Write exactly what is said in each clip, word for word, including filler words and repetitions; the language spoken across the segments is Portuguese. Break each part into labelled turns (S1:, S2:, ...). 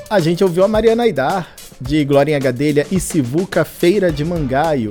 S1: A gente ouviu a Mariana Aidar, de Glorinha Gadelha e Sivuca Feira de Mangaio.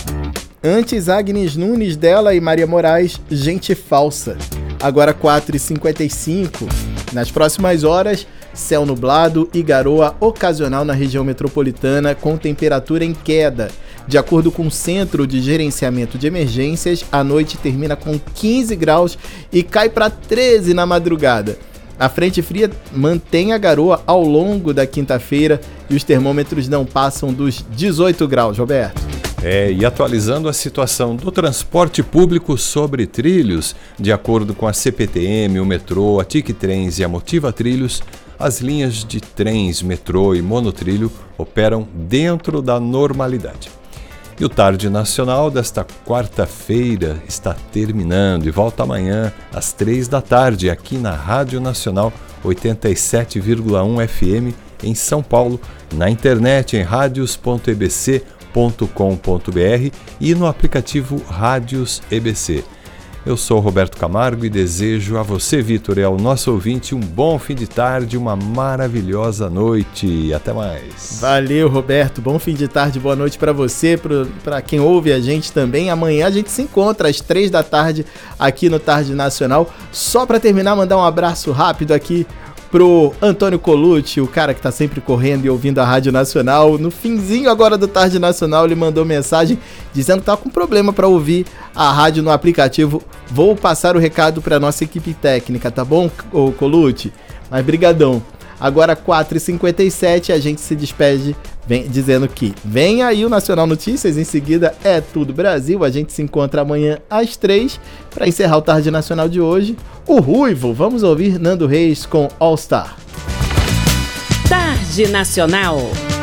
S1: Antes, Agnes Nunes, dela e Maria Moraes, Gente Falsa. Agora quatro e cinquenta e cinco. Nas próximas horas, céu nublado e garoa ocasional na região metropolitana com temperatura em queda. De acordo com o Centro de Gerenciamento de Emergências, a noite termina com quinze graus e cai para treze na madrugada. A frente fria mantém a garoa ao longo da quinta-feira e os termômetros não passam dos dezoito graus, Roberto.
S2: É, e atualizando a situação do transporte público sobre trilhos, de acordo com a C P T M, o metrô, a Tic Trens e a Motiva Trilhos, as linhas de trens, metrô e monotrilho operam dentro da normalidade. E o Tarde Nacional desta quarta-feira está terminando e volta amanhã às três da tarde aqui na Rádio Nacional oitenta e sete vírgula um F M em São Paulo, na internet em radios ponto e b c ponto com ponto b r e no aplicativo Rádios E B C. Eu sou Roberto Camargo e desejo a você, Vitor, e ao nosso ouvinte um bom fim de tarde, uma maravilhosa noite. Até mais.
S1: Valeu, Roberto. Bom fim de tarde, boa noite para você, para quem ouve a gente também. Amanhã a gente se encontra às três da tarde aqui no Tarde Nacional. Só para terminar, mandar um abraço rápido aqui pro Antônio Colucci, o cara que tá sempre correndo e ouvindo a Rádio Nacional. No finzinho agora do Tarde Nacional, ele mandou mensagem dizendo que tá com problema para ouvir a rádio no aplicativo. Vou passar o recado para nossa equipe técnica, tá bom, Colucci? Mas brigadão. Agora quatro e cinquenta e sete, a gente se despede vem, dizendo que vem aí o Nacional Notícias, em seguida é Tudo Brasil. A gente se encontra amanhã às três para encerrar o Tarde Nacional de hoje. O Ruivo, vamos ouvir Nando Reis com All Star.
S3: Tarde Nacional.